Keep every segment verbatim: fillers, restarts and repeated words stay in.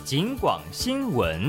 警广新闻。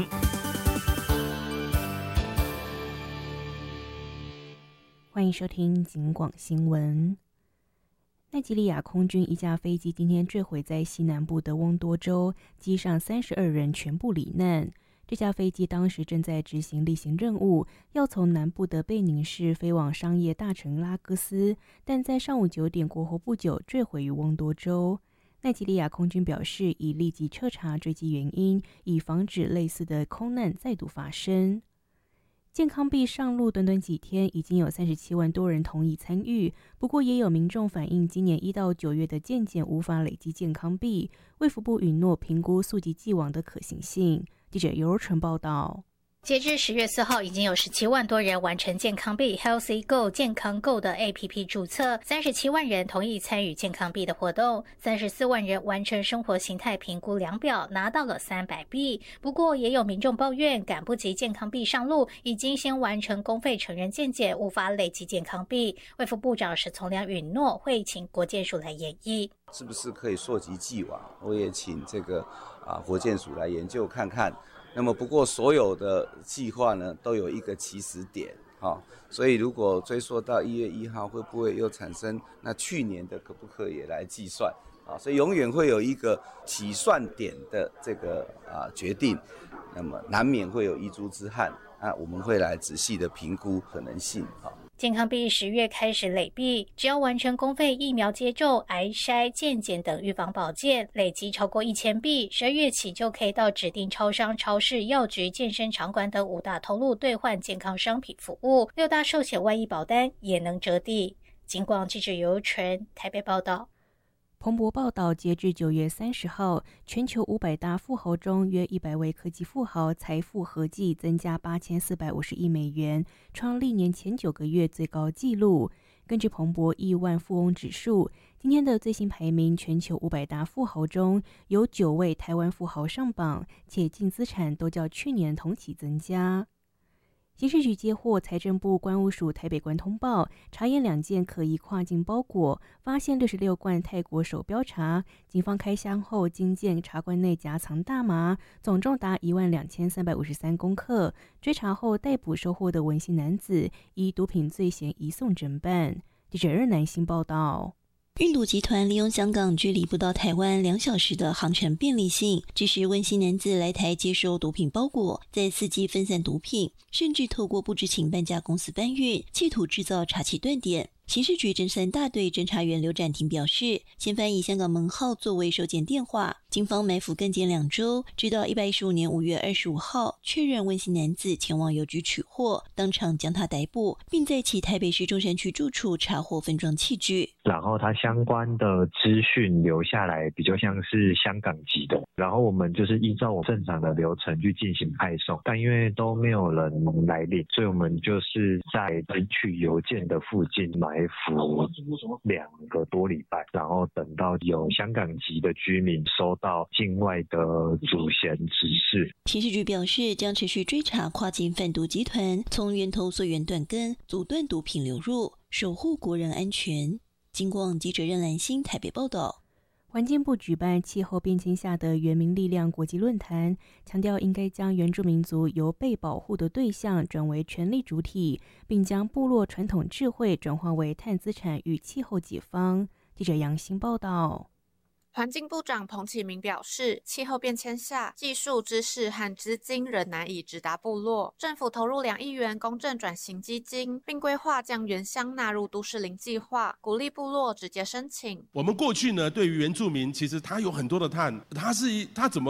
欢迎收听警广新闻。奈及利亚空军一架飞机今天坠毁在西南部的翁多州，机上三十二人全部罹难。这架飞机当时正在执行例行任务，要从南部的贝宁市飞往商业大城拉各斯，但在上午九点过后不久坠毁于翁多州。奈及利亚空军表示，已立即彻查坠机原因，以防止类似的空难再度发生。健康币上路短短几天，已经有三十七万多人同意参与。不过，也有民众反映，今年一到九月的健检无法累积健康币。卫福部允诺评估溯及既往的可行性。记者尤柔纯报道。 截至十月四号，已经有十七万多人完成健康币 Healthy Go 健康 Go 的 A P P 注册，三十七万人同意参与健康币的活动，三十四万人完成生活形态评估量表，拿到了三百币。不过，也有民众抱怨赶不及健康币上路，已经先完成公费成人健检，无法累积健康币。卫福部长史从良允诺会请国健署来研议， 是不是可以溯及既往？我也请这个啊国健署来研究看看。那么不过所有的计划呢都有一个起始点，哦，所以如果追溯到一月一号，会不会又产生那去年的可不可以来计算啊？所以永远会有一个起算点的这个啊决定，那么难免会有遗珠之憾啊，我们会来仔细的评估可能性啊。 健康币十月开始累币，只要完成公费疫苗接种、癌筛、健检等预防保健，累积超过一千币，十二月起就可以到指定超商、超市、药局、健身场馆等五大通路兑换健康商品服务，六大寿险外溢保单也能折抵。警广记者尤柔纯台北报道。 彭博报道，截至九月三十号，全球五百大富豪中，约一百位科技富豪财富合计增加八千四百五十亿美元，创历年前九个月最高纪录。根据彭博亿万富翁指数，今天的最新排名，全球五百大富豪中有九位台湾富豪上榜，且净资产都较去年同期增加。刑事局接获财政部关务署台北关通报，查验两件可疑跨境包裹，发现六十六罐泰国手标茶。警方开箱后，惊见茶罐内夹藏大麻，总重达一万两千三百五十三公克。追查后逮捕收获的文姓男子，以毒品罪嫌移送侦办。记者任南星报道。 运毒集团利用香港距离不到台湾两小时的航程便利性，致使温姓男子来台接收毒品包裹，再伺机分散毒品，甚至透过不知情搬家公司搬运，企图制造查缉断点。刑事局侦三大队侦查员刘展庭表示，嫌犯以香港门号作为收件电话，警方埋伏跟检两周，直到一百一十五年五月二十五号确认温姓男子前往邮局取货，当场将他逮捕，并在其台北市中山区住处查获分装器具。 然后他相关的资讯留下来比较像是香港籍的，然后我们就是依照我正常的流程去进行派送，但因为都没有人来领，所以我们就是在领取邮件的附近埋伏两个多礼拜，然后等到有香港籍的居民收到境外的主嫌指示。 刑事局表示，将持续追查跨境贩毒集团，从源头溯源断根，阻断毒品流入，守护国人安全。警广记者任兰心台北报道。 环境部举办气候变迁下的原民力量国际论坛，强调应该将原住民族由被保护的对象转为权利主体，并将部落传统智慧转化为碳资产与气候解方。记者杨欣报道。 环境部长彭启明表示，气候变迁下，技术、知识和资金仍难以直达部落。政府投入两亿元公正转型基金，并规划将原乡纳入都市林计划，鼓励部落直接申请。 我们过去呢，对于原住民，其实他有很多的碳，他是他怎么